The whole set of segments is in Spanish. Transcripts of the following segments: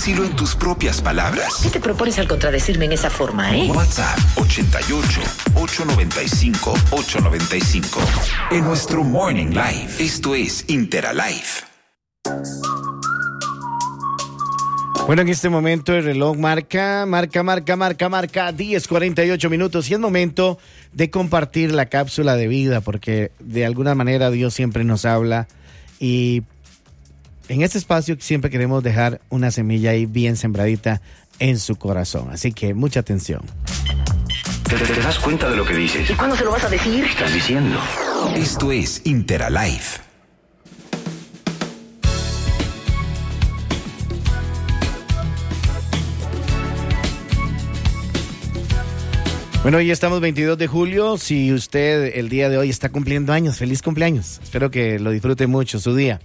Decilo en tus propias palabras. ¿Qué te propones al contradecirme en esa forma, WhatsApp 88-895-895. En nuestro Morning Live. Esto es Interalife. Bueno, en este momento el reloj marca 10:48 minutos y es momento de compartir la cápsula de vida, porque de alguna manera Dios siempre nos habla y en este espacio siempre queremos dejar una semilla ahí bien sembradita en su corazón. Así que mucha atención. ¿Te das cuenta de lo que dices? ¿Y cuándo se lo vas a decir? ¿Qué estás diciendo? Esto es Interalife. Bueno, hoy estamos 22 de julio. Si usted el día de hoy está cumpliendo años, feliz cumpleaños. Espero que lo disfrute mucho su día.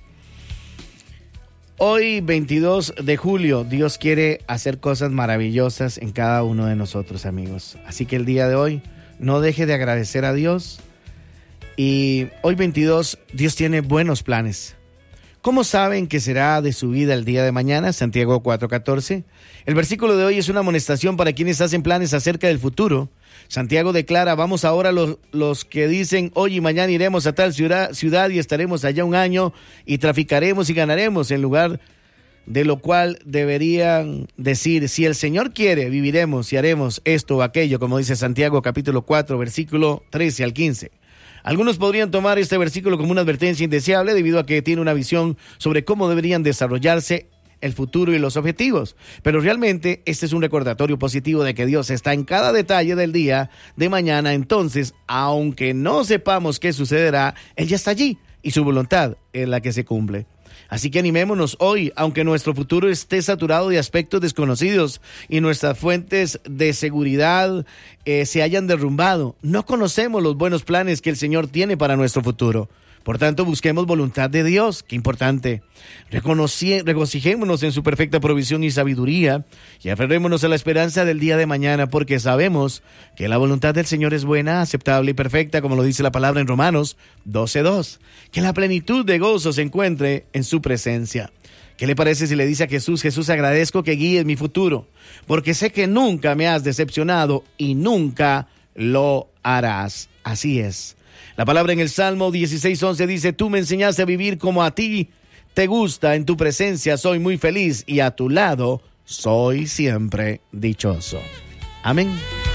Hoy, 22 de julio, Dios quiere hacer cosas maravillosas en cada uno de nosotros, amigos. Así que el día de hoy, no deje de agradecer a Dios. Y hoy, 22, Dios tiene buenos planes. ¿Cómo saben que será de su vida el día de mañana? Santiago 4:14. El versículo de hoy es una amonestación para quienes hacen planes acerca del futuro. Santiago declara: vamos ahora los que dicen hoy y mañana iremos a tal ciudad y estaremos allá un año y traficaremos y ganaremos, en lugar de lo cual deberían decir: si el Señor quiere, viviremos y haremos esto o aquello, como dice Santiago capítulo 4, versículo 13 al 15. Algunos podrían tomar este versículo como una advertencia indeseable debido a que tiene una visión sobre cómo deberían desarrollarse el futuro y los objetivos. Pero realmente este es un recordatorio positivo de que Dios está en cada detalle del día de mañana. Entonces, aunque no sepamos qué sucederá, Él ya está allí y su voluntad es la que se cumple. Así que animémonos hoy, aunque nuestro futuro esté saturado de aspectos desconocidos y nuestras fuentes de seguridad se hayan derrumbado. No conocemos los buenos planes que el Señor tiene para nuestro futuro. Por tanto, busquemos voluntad de Dios. Qué importante. Regocijémonos en su perfecta provisión y sabiduría y aferrémonos a la esperanza del día de mañana, porque sabemos que la voluntad del Señor es buena, aceptable y perfecta, como lo dice la palabra en Romanos 12:2. Que la plenitud de gozo se encuentre en su presencia. ¿Qué le parece si le dice a Jesús: Jesús, agradezco que guíes mi futuro, porque sé que nunca me has decepcionado y nunca lo harás? Así es. La palabra en el Salmo 16:11 dice: tú me enseñaste a vivir como a ti te gusta, en tu presencia soy muy feliz y a tu lado soy siempre dichoso. Amén.